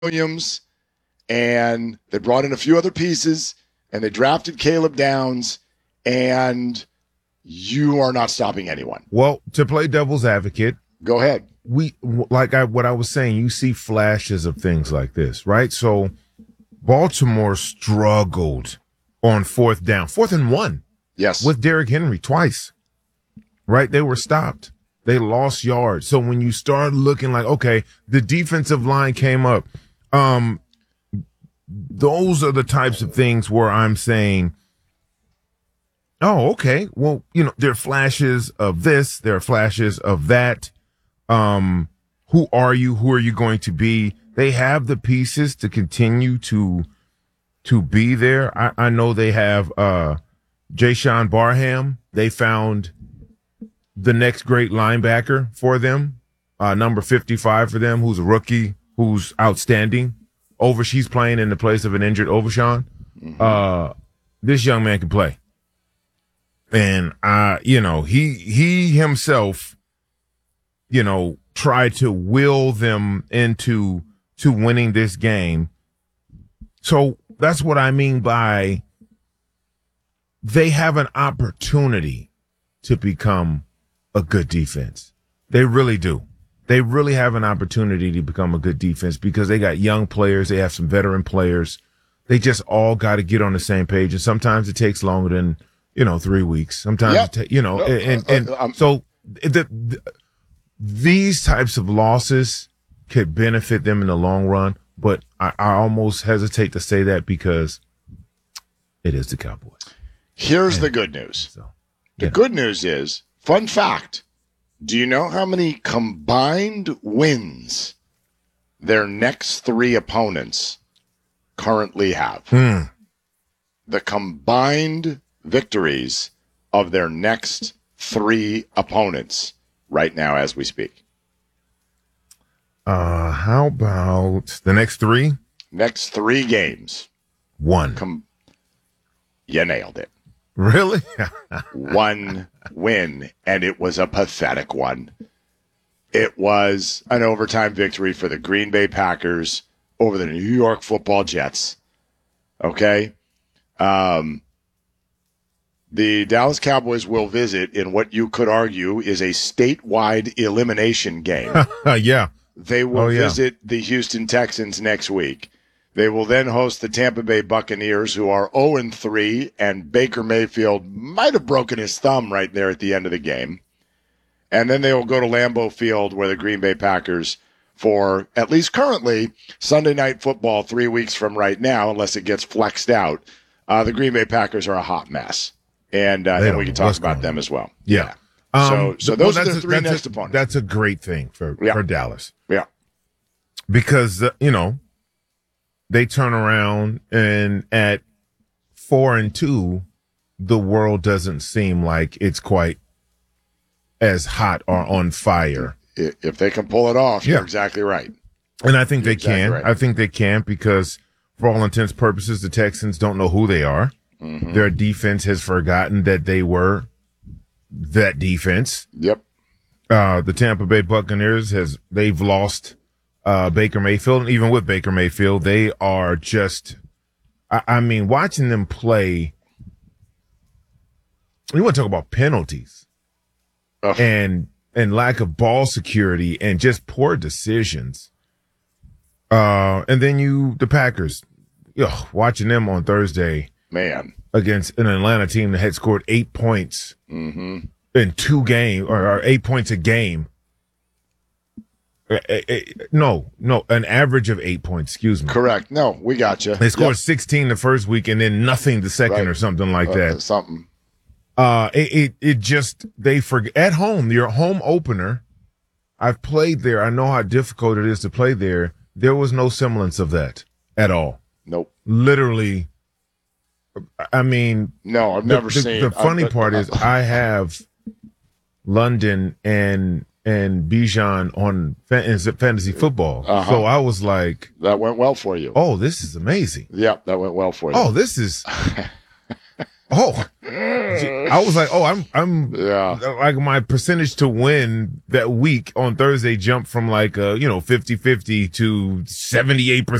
Williams, and they brought in a few other pieces, and they drafted Caleb Downs, and you are not stopping anyone. Well, to play devil's advocate, go ahead. What I was saying, you see flashes of things like this, right? So Baltimore struggled on 4th down, 4th and 1. Yes. With Derrick Henry twice, right? They were stopped. They lost yards. So when you start looking like, okay, the defensive line came up, those are the types of things where I'm saying, oh, okay, well, there are flashes of this, there are flashes of that. Who are you? Who are you going to be? They have the pieces to continue to be there. I know they have Jayshon Barham. They found the next great linebacker for them, number 55 for them, who's a rookie, who's outstanding. She's playing in the place of an injured Overshawn. Mm-hmm. This young man can play. And, he himself, tried to will them into winning this game. So that's what I mean by they have an opportunity to become a good defense. They really do. They really have an opportunity to become a good defense because they got young players. They have some veteran players. They just all got to get on the same page. And sometimes it takes longer than, 3 weeks. Sometimes, so these types of losses could benefit them in the long run. But I almost hesitate to say that because it is the Cowboys. Here's the good news. The good news is, fun fact, do you know how many combined wins their next 3 opponents currently have? The combined victories of their next 3 opponents right now as we speak. How about the next 3? Next 3 games. 1. You nailed it. Really? 1 win, and it was a pathetic one. It was an overtime victory for the Green Bay Packers over the New York Football Jets. Okay? The Dallas Cowboys will visit in what you could argue is a statewide elimination game. Yeah. They will visit the Houston Texans next week. They will then host the Tampa Bay Buccaneers, who are 0-3, and Baker Mayfield might have broken his thumb right there at the end of the game. And then they will go to Lambeau Field, where the Green Bay Packers, for at least currently, Sunday Night Football 3 weeks from right now, unless it gets flexed out, the Green Bay Packers are a hot mess. And we can talk about them as well. Yeah. So those are the 3 next opponents. That's a great thing for Dallas. Yeah. Because, they turn around and at 4-2, the world doesn't seem like it's quite as hot or on fire. If they can pull it off, you're exactly right. And I think they can. Right. I think they can because for all intents and purposes, the Texans don't know who they are. Mm-hmm. Their defense has forgotten that they were that defense. Yep. The Tampa Bay Buccaneers they've lost Baker Mayfield, and even with Baker Mayfield, they are just, watching them play, you want to talk about penalties and lack of ball security and just poor decisions. And then the Packers, watching them on Thursday, man, against an Atlanta team that had scored 8 points in 2 games or 8 points a game. No, an average of 8 points, excuse me. Correct. No, we got you. They scored 16 the first week and then nothing the second or something like that. Something. They forget at home, your home opener. I've played there. I know how difficult it is to play there. There was no semblance of that at all. Nope. Literally. No, I've never seen. The funny part is I have London and Bijan on fantasy football. So I was like, that went well for you. Oh, this is amazing. Yeah, that went well for you. Oh, this is. I was like, oh, I'm Yeah. like my percentage to win that week on Thursday jumped from like 50-50 to 78%.